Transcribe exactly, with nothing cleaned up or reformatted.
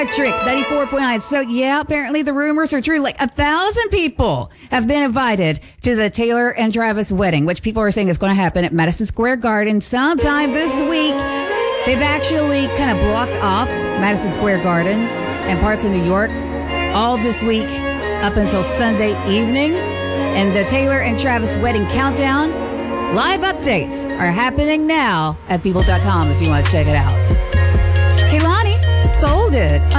Electric ninety-four point nine. So, yeah, apparently the rumors are true. Like a thousand people have been invited to the Taylor and Travis wedding, which people are saying is going to happen at Madison Square Garden sometime this week. They've actually kind of blocked off Madison Square Garden and parts of New York all this week up until Sunday evening. And the Taylor and Travis wedding countdown live updates are happening now at people dot com if you want to check it out. Kehlani Golden.